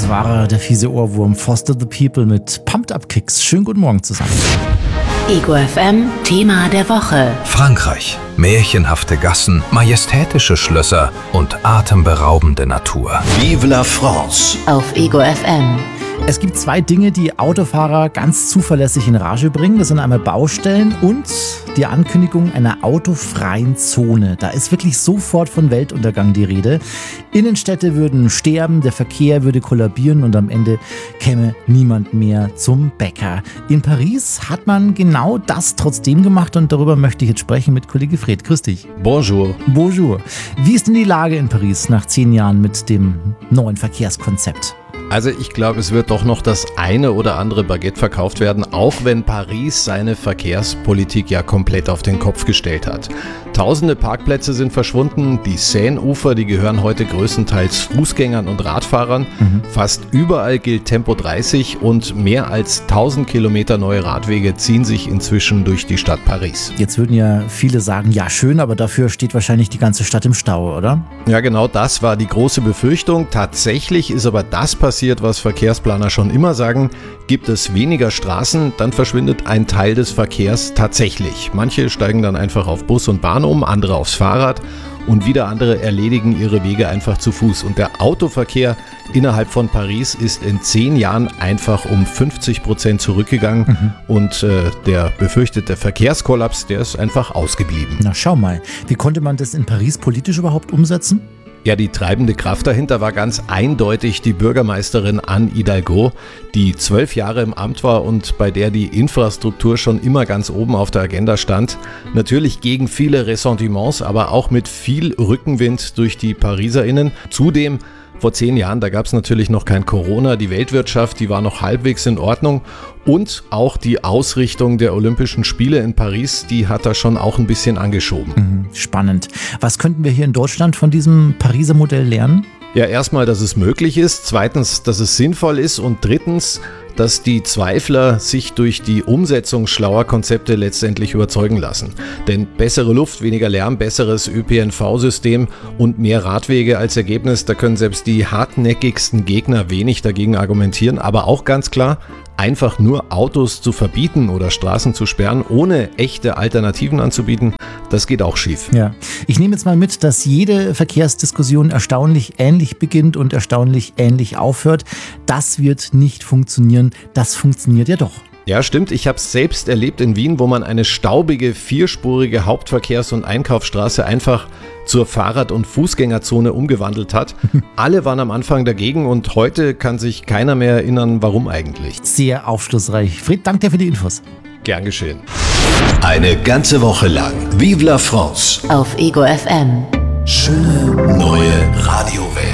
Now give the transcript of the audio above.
Das war der fiese Ohrwurm Foster the People mit Pumped Up Kicks. Schönen guten Morgen zusammen. Ego FM, Thema der Woche. Frankreich. Märchenhafte Gassen, majestätische Schlösser und atemberaubende Natur. Vive la France! Auf Ego FM. Es gibt zwei Dinge, die Autofahrer ganz zuverlässig in Rage bringen. Das sind einmal Baustellen und die Ankündigung einer autofreien Zone. Da ist wirklich sofort von Weltuntergang die Rede. Innenstädte würden sterben, der Verkehr würde kollabieren und am Ende käme niemand mehr zum Bäcker. In Paris hat man genau das trotzdem gemacht und darüber möchte ich jetzt sprechen mit Kollege Fred. Grüß dich. Bonjour. Bonjour. Wie ist denn die Lage in Paris nach 10 Jahren mit dem neuen Verkehrskonzept? Also ich glaube, es wird doch noch das eine oder andere Baguette verkauft werden, auch wenn Paris seine Verkehrspolitik ja komplett auf den Kopf gestellt hat. Tausende Parkplätze sind verschwunden, die Seineufer, die gehören heute größtenteils Fußgängern und Radfahrern. Fast überall gilt Tempo 30 und mehr als 1000 Kilometer neue Radwege ziehen sich inzwischen durch die Stadt Paris. Jetzt würden ja viele sagen, ja schön, aber dafür steht wahrscheinlich die ganze Stadt im Stau, oder? Ja, genau das war die große Befürchtung. Tatsächlich ist aber das passiert, was Verkehrsplaner schon immer sagen: Gibt es weniger Straßen, dann verschwindet ein Teil des Verkehrs tatsächlich. Manche steigen dann einfach auf Bus und Bahn um, andere aufs Fahrrad und wieder andere erledigen ihre Wege einfach zu Fuß. Und der Autoverkehr innerhalb von Paris ist in 10 Jahren einfach um 50% zurückgegangen und der befürchtete Verkehrskollaps, der ist einfach ausgeblieben. Na schau mal, wie konnte man das in Paris politisch überhaupt umsetzen? Ja, die treibende Kraft dahinter war ganz eindeutig die Bürgermeisterin Anne Hidalgo, die 12 Jahre im Amt war und bei der die Infrastruktur schon immer ganz oben auf der Agenda stand. Natürlich gegen viele Ressentiments, aber auch mit viel Rückenwind durch die PariserInnen. Zudem vor 10 Jahren, da gab es natürlich noch kein Corona, die Weltwirtschaft, die war noch halbwegs in Ordnung und auch die Ausrichtung der Olympischen Spiele in Paris, die hat da schon auch ein bisschen angeschoben. Spannend. Was könnten wir hier in Deutschland von diesem Pariser Modell lernen? Ja, erstmal, dass es möglich ist, zweitens, dass es sinnvoll ist und drittens, dass die Zweifler sich durch die Umsetzung schlauer Konzepte letztendlich überzeugen lassen. Denn bessere Luft, weniger Lärm, besseres ÖPNV-System und mehr Radwege als Ergebnis, da können selbst die hartnäckigsten Gegner wenig dagegen argumentieren. Aber auch ganz klar, einfach nur Autos zu verbieten oder Straßen zu sperren, ohne echte Alternativen anzubieten, das geht auch schief. Ja, ich nehme jetzt mal mit, dass jede Verkehrsdiskussion erstaunlich ähnlich beginnt und erstaunlich ähnlich aufhört. Das wird nicht funktionieren. Das funktioniert ja doch. Ja, stimmt. Ich habe es selbst erlebt in Wien, wo man eine staubige, vierspurige Hauptverkehrs- und Einkaufsstraße einfach zur Fahrrad- und Fußgängerzone umgewandelt hat. Alle waren am Anfang dagegen und heute kann sich keiner mehr erinnern, warum eigentlich. Sehr aufschlussreich. Fred, danke dir für die Infos. Gern geschehen. Eine ganze Woche lang Vive la France! Auf Ego FM. Schöne neue Radiowelt.